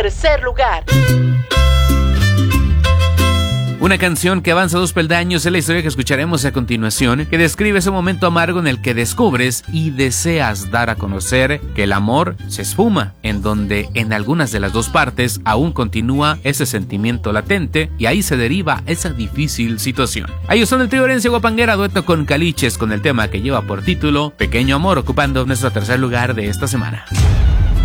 tercer lugar. Una canción que avanza 2 peldaños es la historia que escucharemos a continuación, que describe ese momento amargo en el que descubres y deseas dar a conocer que el amor se esfuma, en donde en algunas de las dos partes aún continúa ese sentimiento latente y ahí se deriva esa difícil situación. Ellos son el trío Herencia Guapanguera, dueto con Caliches, con el tema que lleva por título Pequeño Amor, ocupando nuestro tercer lugar de esta semana.